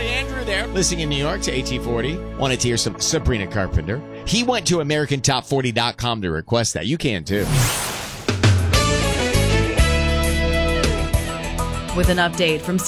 buddy Andrew there, listening in New York to AT40. Wanted to hear some Sabrina Carpenter. He went to AmericanTop40.com to request that. You can, too. With an update from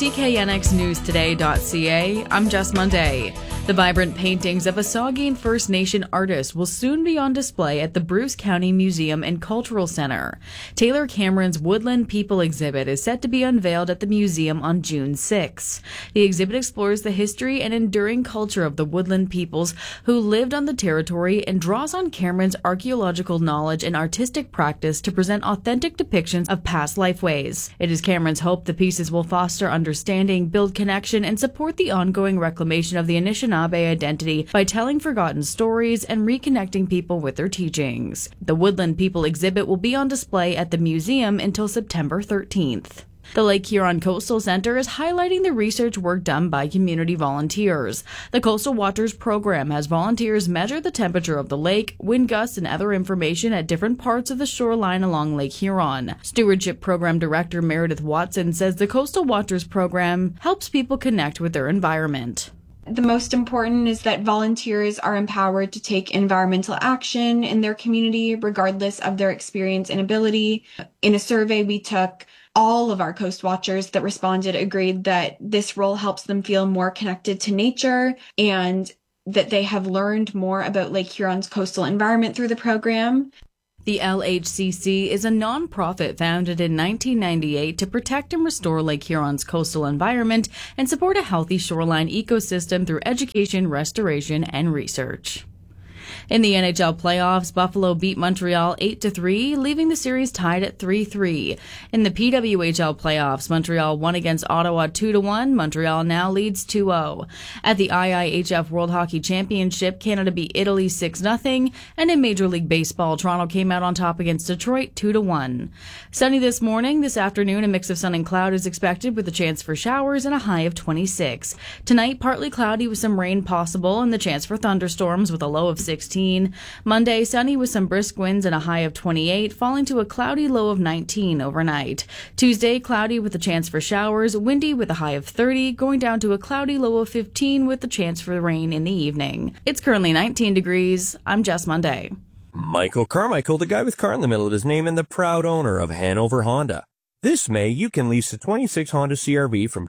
CKNXNewsToday.ca, I'm Jess Monday. The vibrant paintings of a Saugeen First Nation artist will soon be on display at the Bruce County Museum and Cultural Center. Taylor Cameron's Woodland People exhibit is set to be unveiled at the museum on June 6. The exhibit explores the history and enduring culture of the Woodland peoples who lived on the territory and draws on Cameron's archaeological knowledge and artistic practice to present authentic depictions of past lifeways. It is Cameron's hope the pieces will foster understanding, build connection, and support the ongoing reclamation of the Anishinaabe identity by telling forgotten stories and reconnecting people with their teachings. The Woodland People exhibit will be on display at the museum until September 13th. The Lake Huron Coastal Center is highlighting the research work done by community volunteers. The Coastal Watchers program has volunteers measure the temperature of the lake, wind gusts, and other information at different parts of the shoreline along Lake Huron. Stewardship Program Director Meredith Watson says the Coastal Watchers program helps people connect with their environment. The most important is that volunteers are empowered to take environmental action in their community, regardless of their experience and ability. In a survey we took, all of our Coast Watchers that responded agreed that this role helps them feel more connected to nature and that they have learned more about Lake Huron's coastal environment through the program. The LHCC is a nonprofit founded in 1998 to protect and restore Lake Huron's coastal environment and support a healthy shoreline ecosystem through education, restoration, and research. In the NHL playoffs, Buffalo beat Montreal 8-3, leaving the series tied at 3-3. In the PWHL playoffs, Montreal won against Ottawa 2-1. Montreal now leads 2-0. At the IIHF World Hockey Championship, Canada beat Italy 6-0. And in Major League Baseball, Toronto came out on top against Detroit 2-1. Sunny this morning. This afternoon, a mix of sun and cloud is expected with a chance for showers and a high of 26. Tonight, partly cloudy with some rain possible and the chance for thunderstorms with a low of 16. Monday, sunny with some brisk winds and a high of 28, falling to a cloudy low of 19 overnight. Tuesday, cloudy with a chance for showers, windy with a high of 30, going down to a cloudy low of 15 with the chance for rain in the evening. It's currently 19 degrees. I'm Jess Monday. Michael Carmichael, the guy with car in the middle of his name and the proud owner of Hanover Honda. This May, you can lease a 26 Honda CR-V from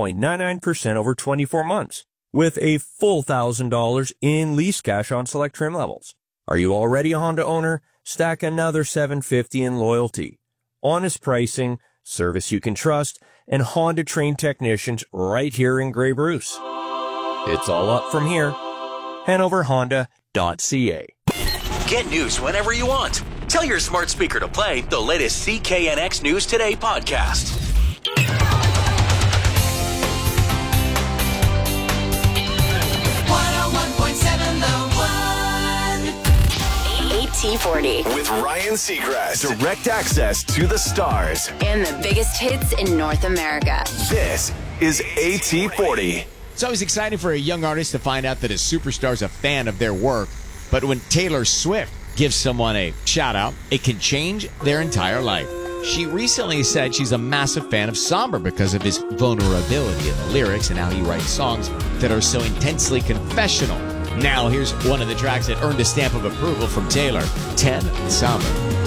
2.99% over 24 months. With a full $1,000 in lease cash on select trim levels. Are you already a Honda owner? Stack another $750 in loyalty. Honest pricing, service you can trust, and Honda trained technicians right here in Grey Bruce. It's all up from here. HanoverHonda.ca. Get news whenever you want. Tell your smart speaker to play the latest CKNX News Today podcast. AT40 with Ryan Seacrest. Direct access to the stars and the biggest hits in North America. This is AT40. It's always exciting for a young artist to find out that a superstar is a fan of their work. But when Taylor Swift gives someone a shout out, it can change their entire life. She recently said she's a massive fan of Somber because of his vulnerability in the lyrics and how he writes songs that are so intensely confessional. Now, here's one of the tracks that earned a stamp of approval from Taylor, 10 Somber.